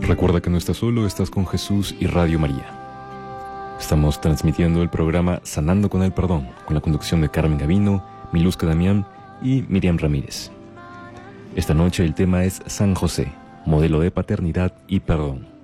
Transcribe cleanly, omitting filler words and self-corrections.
Recuerda que no estás solo, estás con Jesús y Radio María. Estamos transmitiendo el programa Sanando con el Perdón, con la conducción de Carmen Gavino, Miluska Damián y Miriam Ramírez. Esta noche el tema es San José, modelo de paternidad y perdón.